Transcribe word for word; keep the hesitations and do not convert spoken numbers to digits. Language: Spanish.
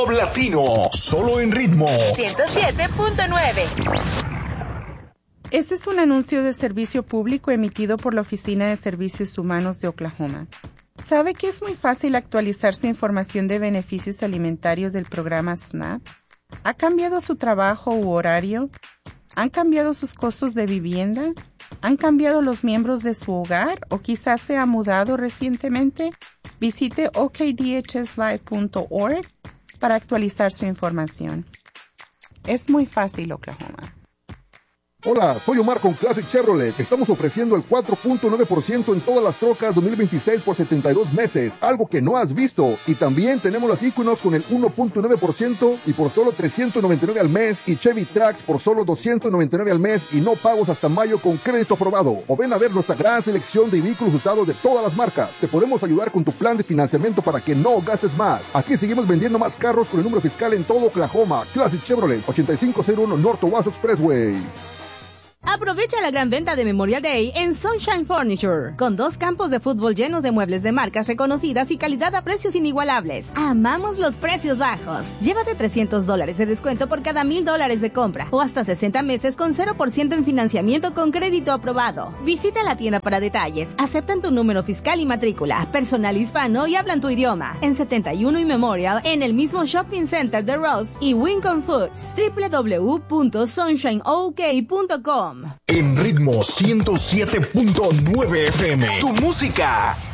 Latino, solo en ritmo ciento siete punto nueve. Este es un anuncio de servicio público emitido por la Oficina de Servicios Humanos de Oklahoma. ¿Sabe que es muy fácil actualizar su información de beneficios alimentarios del programa SNAP? ¿Ha cambiado su trabajo u horario? ¿Han cambiado sus costos de vivienda? ¿Han cambiado los miembros de su hogar o quizás se ha mudado recientemente? Visite o k d h s live punto org para actualizar su información. Es muy fácil, Oklahoma. Hola, soy Omar con Classic Chevrolet. Estamos ofreciendo el cuatro punto nueve por ciento en todas las trocas dos mil veintiséis por setenta y dos meses, algo que no has visto. Y también tenemos las Equinox con el uno punto nueve por ciento y por solo trescientos noventa y nueve al mes, y Chevy Trax por solo doscientos noventa y nueve al mes y no pagos hasta mayo con crédito aprobado. O ven a ver nuestra gran selección de vehículos usados de todas las marcas. Te podemos ayudar con tu plan de financiamiento para que no gastes más. Aquí seguimos vendiendo más carros con el número fiscal en todo Oklahoma. Classic Chevrolet, ochenta y cinco cero uno North Owasso Expressway. Aprovecha la gran venta de Memorial Day en Sunshine Furniture, con dos campos de fútbol llenos de muebles de marcas reconocidas y calidad a precios inigualables. Amamos los precios bajos. Llévate trescientos dólares de descuento por cada mil dólares de compra, o hasta sesenta meses con cero por ciento en financiamiento con crédito aprobado. Visita la tienda para detalles. Aceptan tu número fiscal y matrícula, personal hispano y hablan tu idioma. En setenta y uno y Memorial, en el mismo Shopping Center de Ross y Wincom Foods. w w w punto sunshine o k punto com. En ritmo ciento siete punto nueve F M. Tu música